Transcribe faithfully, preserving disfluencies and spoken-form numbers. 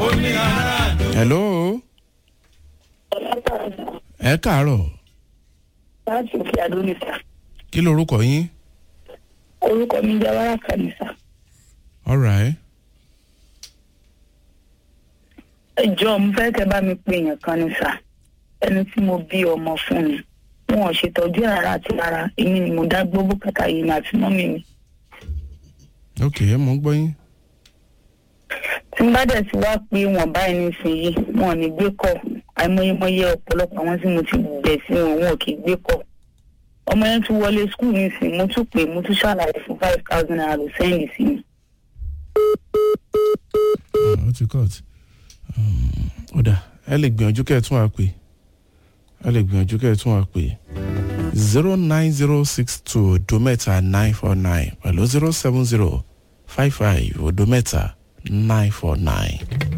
hello. ẹ káàárọ̀. láti òkè àdó ni sà. kí lorúkọ yín. orúkọ mi jẹ́ wárákà ni sà. all right. ẹ jọ̀ọ́ mo fẹ́ kẹ́ bá mi pe èèyàn kan ni sà. ẹni tí mo bí ọmọ fún mi wọn ò ṣètọ́jú ara àti ara èmi ni mo dá gbogbo kàkà yìí àti mọ́mì mi. ok mo ń gbọ́ yín. tí n bá dẹ̀ ti wá pé wọ́n báyìí nísìnyí wọn ò ní gbé kọ́ àìmọyémọyé ọ̀pọ̀lọpọ̀ àwọn tí mo ti bẹ̀ sí wọn wọn ò kì í gbé kọ́. ọmọ yẹn tún wọlé skul nísìnyí mo tún pè mo tún ṣàlàyé fún five thousand naira ló sẹ́yìn sí mi. ó ti cut ó dà ẹ lè gbìyànjú kẹ́ ẹ tún wá pè ẹ lè gbìyànjú kẹ́ ẹ tún wá pè zero nine zero six two odo mẹ́ta nine four nine pẹ̀lú zero seven zero five five odo mẹ́ta nine four nine.